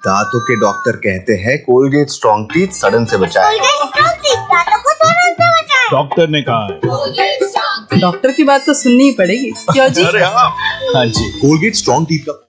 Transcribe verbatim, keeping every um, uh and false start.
दांतों के डॉक्टर कहते हैं कोलगेट स्ट्रॉन्ग टीथ सड़न से बचाए। डॉक्टर ने कहा है। डॉक्टर की बात तो सुननी ही पड़ेगी, क्यों जी? अरे हाँ हाँ जी, कोलगेट स्ट्रॉन्ग टीथ का